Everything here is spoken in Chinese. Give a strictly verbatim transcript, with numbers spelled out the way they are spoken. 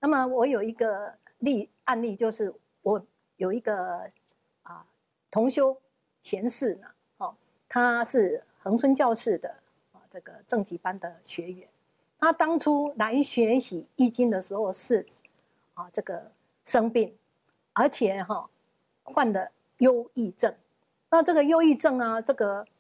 那么我有一个例案例，就是我有一个啊同修贤士呢，哦，他是恒春教室的啊这个正级班的学员，他当初来学习易经的时候是啊这个生病，而且哈、哦、患了忧郁症。那这个忧郁症啊，这个